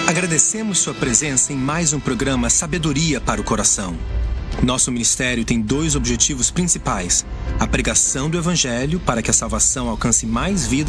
Agradecemos sua presença em mais um programa Sabedoria para o Coração. Nosso ministério tem 2 objetivos principais: a pregação do Evangelho para que a salvação alcance mais vidas